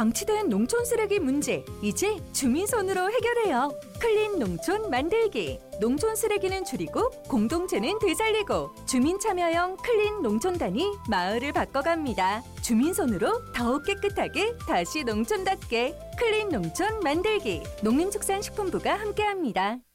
방치된 농촌 쓰레기 문제, 이제 주민 손으로 해결해요. 클린 농촌 만들기. 농촌 쓰레기는 줄이고 공동체는 되살리고 주민 참여형 클린 농촌단이 마을을 바꿔갑니다. 주민 손으로 더욱 깨끗하게 다시 농촌답게 클린 농촌 만들기. 농림축산식품부가 함께합니다.